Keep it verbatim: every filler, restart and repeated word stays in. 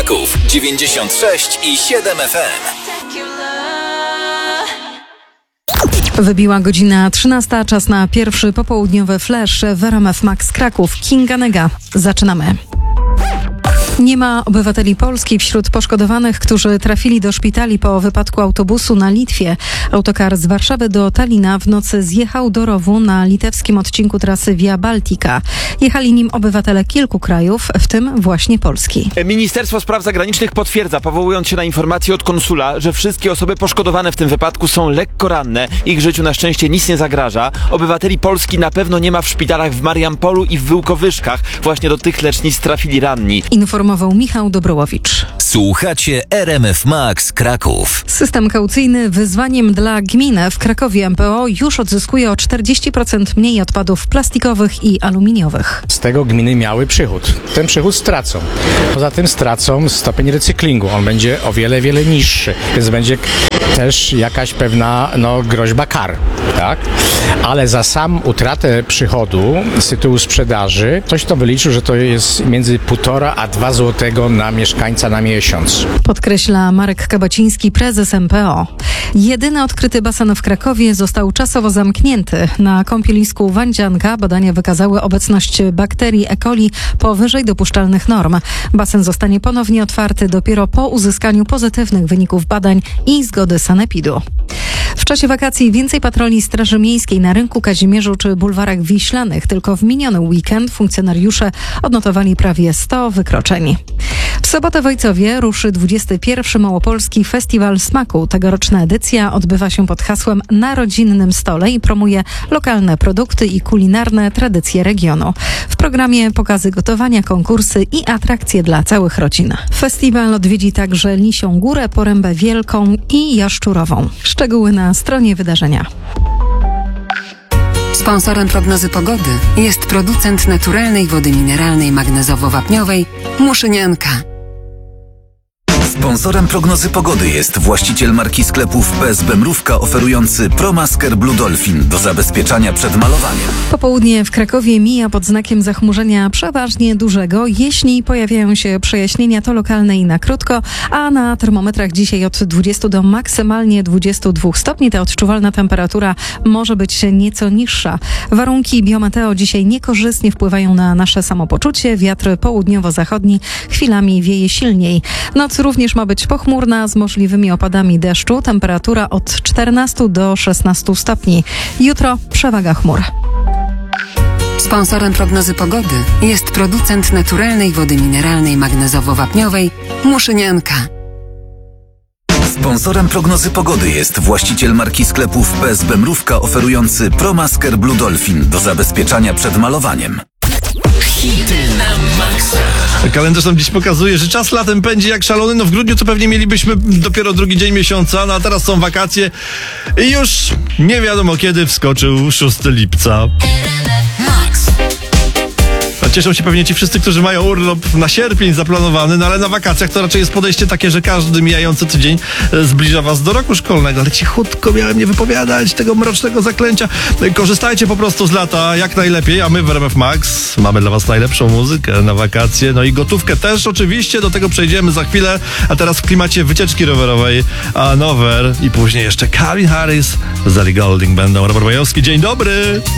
Kraków dziewięćdziesiąt sześć i siedem F M. Wybiła godzina trzynasta, czas na pierwszy popołudniowy flash w R M F Max Kraków. Kinga Nega. Zaczynamy. Nie ma obywateli Polski wśród poszkodowanych, którzy trafili do szpitali po wypadku autobusu na Litwie. Autokar z Warszawy do Talina w nocy zjechał do rowu na litewskim odcinku trasy Via Baltica. Jechali nim obywatele kilku krajów, w tym właśnie Polski. Ministerstwo Spraw Zagranicznych potwierdza, powołując się na informacje od konsula, że wszystkie osoby poszkodowane w tym wypadku są lekko ranne. Ich życiu na szczęście nic nie zagraża. Obywateli Polski na pewno nie ma w szpitalach w Mariampolu i w Wyłkowyszkach. Właśnie do tych lecznic trafili ranni. Informował Michał Dobrołowicz. Słuchacie R M F Max Kraków. System kaucyjny wyzwaniem dla gminy. W Krakowie M P O już odzyskuje o czterdzieści procent mniej odpadów plastikowych i aluminiowych. Z tego gminy miały przychód. Ten przychód stracą. Poza tym stracą stopień recyklingu. On będzie o wiele, wiele niższy. Więc będzie też jakaś pewna no, groźba kar. Tak? Ale za sam utratę przychodu z tytułu sprzedaży ktoś to wyliczył, że to jest między półtora a dwa złotego na mieszkańca na miesiąc. Podkreśla Marek Kabaciński, prezes M P O. Jedyny odkryty basen w Krakowie został czasowo zamknięty. Na kąpielisku Wandzianka badania wykazały obecność bakterii E. coli powyżej dopuszczalnych norm. Basen zostanie ponownie otwarty dopiero po uzyskaniu pozytywnych wyników badań i zgody sanepidu. W czasie wakacji więcej patroli Straży Miejskiej na rynku Kazimierzu czy bulwarach wiślanych. Tylko w miniony weekend funkcjonariusze odnotowali prawie sto wykroczeń. W sobotę w Ojcowie ruszy dwudziesty pierwszy Małopolski Festiwal Smaku. Tegoroczna edycja odbywa się pod hasłem Na rodzinnym stole i promuje lokalne produkty i kulinarne tradycje regionu. W programie pokazy gotowania, konkursy i atrakcje dla całych rodzin. Festiwal odwiedzi także Lisią Górę, Porębę Wielką i Jaszczurową. Szczegóły na stronie wydarzenia. Sponsorem prognozy pogody jest producent naturalnej wody mineralnej magnezowo-wapniowej Muszynianka. Sponsorem prognozy pogody jest właściciel marki sklepów P S B Mrówka oferujący ProMasker Blue Dolphin do zabezpieczania przed malowaniem. Popołudnie w Krakowie mija pod znakiem zachmurzenia przeważnie dużego. Jeśli pojawiają się przejaśnienia, to lokalne i na krótko, a na termometrach dzisiaj od dwudziestu do maksymalnie dwudziestu dwóch stopni. Ta odczuwalna temperatura może być nieco niższa. Warunki biometeo dzisiaj niekorzystnie wpływają na nasze samopoczucie. Wiatr południowo-zachodni chwilami wieje silniej. Noc również ma być pochmurna z możliwymi opadami deszczu. Temperatura od czternastu do szesnastu stopni. Jutro przewaga chmur. Sponsorem prognozy pogody jest producent naturalnej wody mineralnej magnezowo-wapniowej Muszynianka. Sponsorem prognozy pogody jest właściciel marki sklepów P S B Mrówka oferujący ProMasker Blue Dolphin do zabezpieczania przed malowaniem. Hity na maksa. Kalendarz nam dziś pokazuje, że czas latem pędzi jak szalony. No w grudniu to pewnie mielibyśmy dopiero drugi dzień miesiąca, no a teraz są wakacje i już nie wiadomo kiedy wskoczył szóstego lipca. No, cieszą się pewnie ci wszyscy, którzy mają urlop na sierpień zaplanowany, no ale na wakacjach to raczej jest podejście takie, że każdy mijający tydzień zbliża was do roku szkolnego. Ale cichutko miałem nie wypowiadać tego mrocznego zaklęcia. Korzystajcie po prostu z lata jak najlepiej, a my w R M F Max mamy dla was najlepszą muzykę na wakacje, no i gotówkę też oczywiście, do tego przejdziemy za chwilę, a teraz w klimacie wycieczki rowerowej a Nower i później jeszcze Calvin Harris, Ellie Goulding będą. Robert Majowski, dzień dobry!